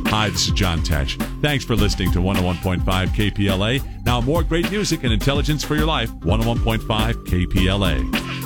Hi, this is John Tesh. Thanks for listening to 101.5 KPLA. Now more great music and intelligence for your life. 101.5 KPLA.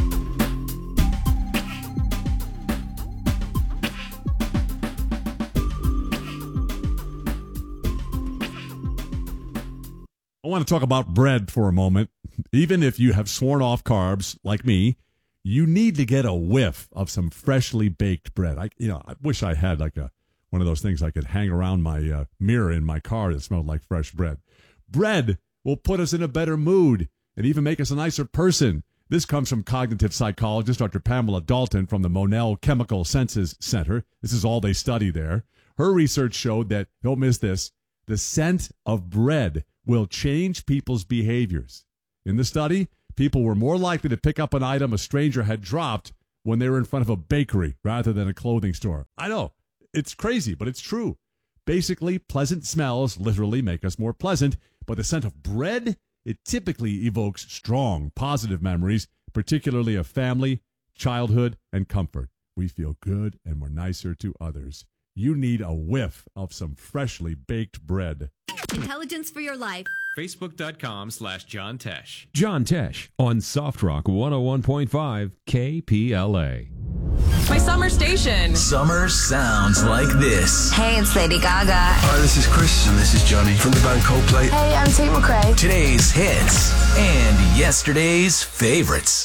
I want to talk about bread for a moment. Even if you have sworn off carbs like me, you need to get a whiff of some freshly baked bread. I wish I had like one of those things I could hang around my mirror in my car that smelled like fresh bread. Bread will put us in a better mood and even make us a nicer person. This comes from cognitive psychologist Dr. Pamela Dalton from the Monell Chemical Senses Center. This is all they study there. Her research showed that, don't miss this, the scent of bread will change people's behaviors. In the study, people were more likely to pick up an item a stranger had dropped when they were in front of a bakery rather than a clothing store. I know, it's crazy, but it's true. Basically, pleasant smells literally make us more pleasant, but the scent of bread, it typically evokes strong, positive memories, particularly of family, childhood, and comfort. We feel good and we're nicer to others. You need a whiff of some freshly baked bread. Intelligence for your life. Facebook.com/John Tesh. John Tesh on Soft Rock 101.5 KPLA. My summer station. Summer sounds like this. Hey, it's Lady Gaga. Hi, this is Chris, and this is Johnny from the band Coldplay. Hey, I'm Tate McRae. Today's hits and yesterday's favorites.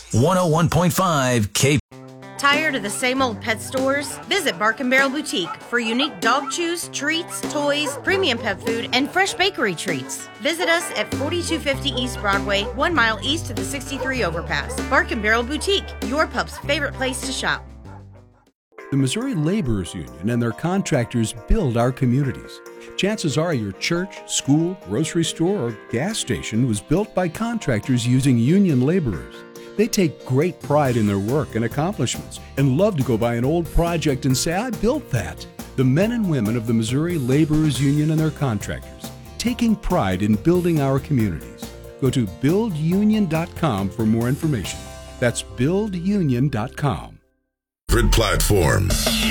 101.5 KPLA. Tired of the same old pet stores? Visit Bark & Barrel Boutique for unique dog chews, treats, toys, premium pet food, and fresh bakery treats. Visit us at 4250 East Broadway, 1 mile east of the 63 overpass. Bark & Barrel Boutique, your pup's favorite place to shop. The Missouri Laborers Union and their contractors build our communities. Chances are your church, school, grocery store, or gas station was built by contractors using union laborers. They take great pride in their work and accomplishments and love to go by an old project and say, I built that. The men and women of the Missouri Laborers Union and their contractors, taking pride in building our communities. Go to buildunion.com for more information. That's buildunion.com. Platform.